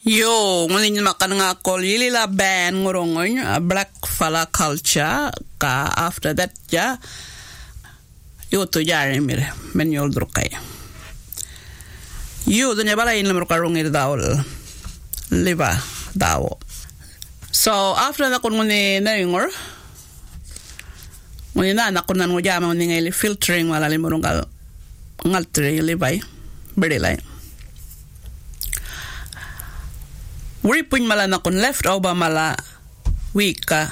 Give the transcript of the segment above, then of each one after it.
Yo, ngunin makan nga call yilila ban ngurungun black fala culture ka after that ja yo to jare mir men yol drukay. Yo dunya bala in lemur karungir dawl liba dawo. So after that kun nguni na yungor nguni na nakunan ngo jama nguni ngai filtering wala lemurungal ngaltre libay berilay. Wripun mala na kun leftover mala wika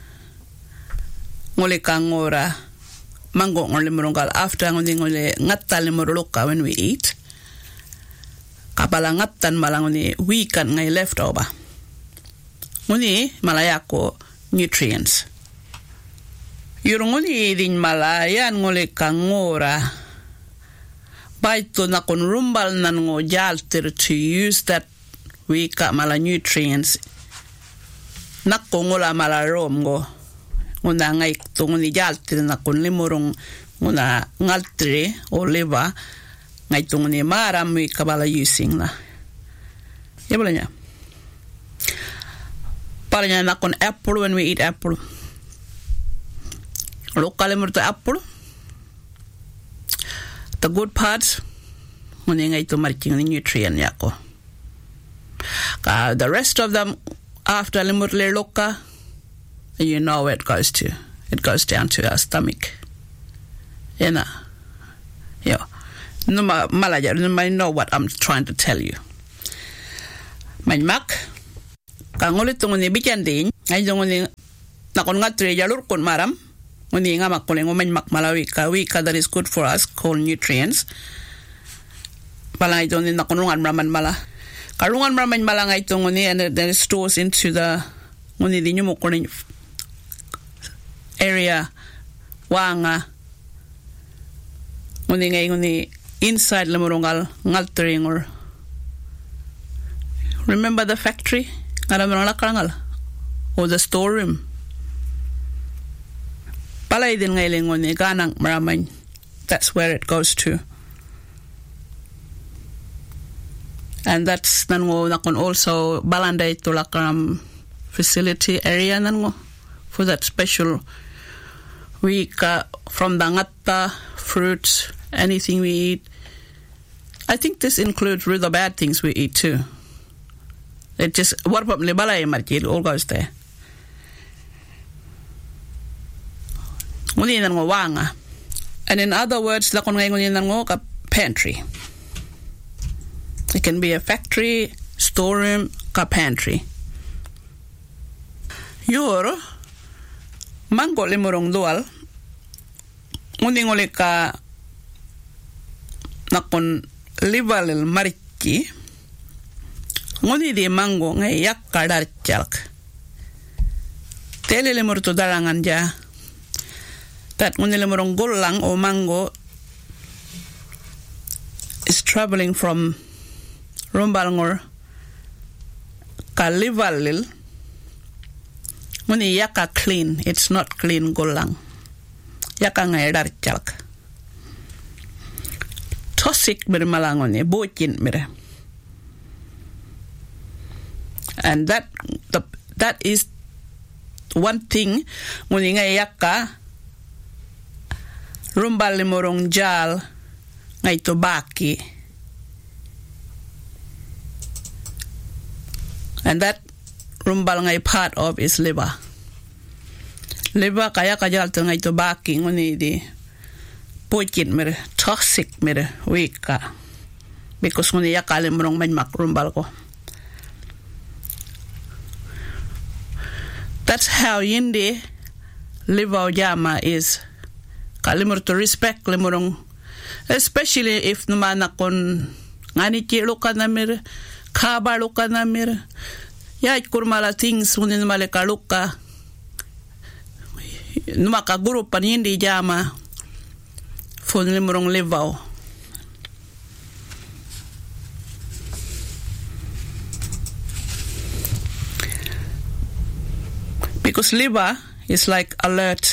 ngole kangora mango ngole murungal after ngole ngatta le muruluka when we eat kapala ngattan mala ngone weekan ngai leftover ngone mala yako nutrients yurungoni din mala yan ngole kangora baito na kun rumbal nan ngo jalter to use that wika mala nutrients nakongola mala romgo nguna ngai tunguni jaltir na kun limurong nguna ngaltre o leva ngai tunguni maram wika bala using na yabalanya paranya na kun apple when we eat apple lokale murto apple the good parts nguni ngai to marking nutrient yako. The rest of them, after limurle loka, you know where it goes to. It goes down to our stomach. You know. Yeah. No malaja, you might know what I'm trying to tell you. Mein mak, kangulit tunguni bicandin, ay tunguni nakon ngatre jalur kun maram, nguni nga makuling mein mak malawika, wika that is good for us, called nutrients. Palay tunguni nakunungan raman mala. Karungan ramen malangay itong nguni and then it stores into the nguni din yung mukunin area wanga nguni inside lamurungal ngaltering or remember the factory ngaramurang lakarangal or the storeroom palay din ngay nguni ganang maramay that's where it goes to. And that's nango nakon also balanday to lakaram facility area nango for that special week from the ngatta fruits anything we eat. I think this includes really the bad things we eat too. It just what about le balay marki it all goes there. Nguni nango wanga. And in other words lakon ngay nguni nango ka pantry. It can be a factory, storeroom, ka pantry. Yor mango limurong dual nguni ngole ka nakon livalil mariki nguni di mango ngay yak kadar chalk tele limur to darangan ja that nguni limurong gulang o mango is traveling from rumbalngor kalivalil muni yaka clean it's not clean gulang yaka ngai dar chalk toxic mir malangone bokin mir and that is one thing muni ngai yaka rumbal morong jal ngai to baki. And that rumbal ngay part of is liver. Liver kaya kajal to ngay to baki nguni di poikin mere toxic mere wika because nguni yakalim rong man mak rumbal ko. That's how yindi liver jama is. Kalimur to respect limurong especially if numana kon ngani kilo ka na mere kabalo ka na mir ya kurmala things unin male kaluka numa ka guru panindi jama fon limurong levaw because liver is like alert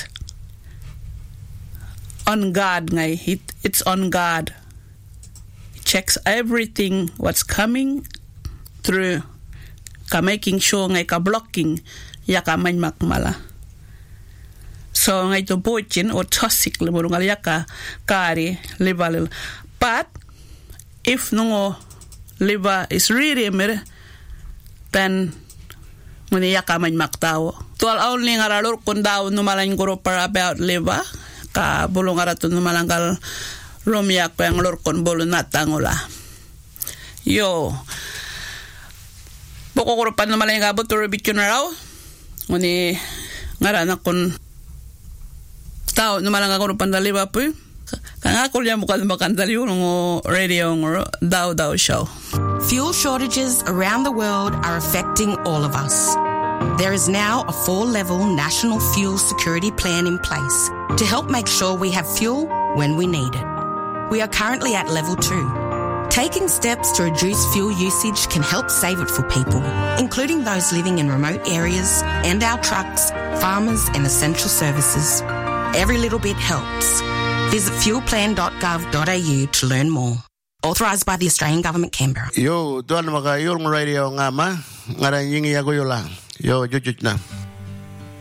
on guard ngay it's on guard. It checks everything what's coming through ka making sure ngay ka blocking yaka manmak mala. So ngay to bochin o toxic le morungal yaka kari liver. But if no liver is really mere, then muni yaka manmak tao. Tual only ngaralor kun daw numalan guro para about liver ka bulong arato numalangal romyak pa ang lorkon bolo natangula. Yo boko guro pa numalan nga buturo bityo na raw. Muni ngaranak kun tao numalang ako ng liver po. Kaya ako liya mukha makandali yung radio Daw show. Fuel shortages around the world are affecting all of us. There is now a 4-level national fuel security plan in place to help make sure we have fuel when we need it. We are currently at level 2. Taking steps to reduce fuel usage can help save it for people, including those living in remote areas and our trucks, farmers and essential services. Every little bit helps. Visit fuelplan.gov.au to learn more. Authorised by the Australian Government, Canberra. Yo, doon mga yung radio nga ma. Nga rin yung iyago yung lang. Yo, jujuj na.